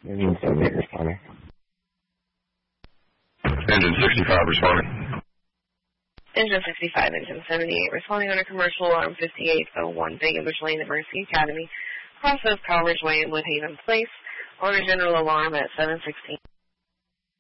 Engine 78 responding. Engine 65 responding. Engine 65, Engine 78, responding on a commercial alarm 5801 Bainbridge Lane at Mercy Academy, cross of Calvert Way in Woodhaven Place, on a general alarm at 7:16.